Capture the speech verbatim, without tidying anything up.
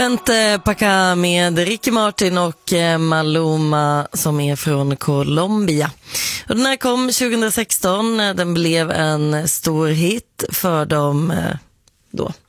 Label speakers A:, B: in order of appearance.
A: Inte Paca med Ricky Martin och Maluma som är från Colombia. Och den här kom tjugohundrasexton, den blev en stor hit för dem då.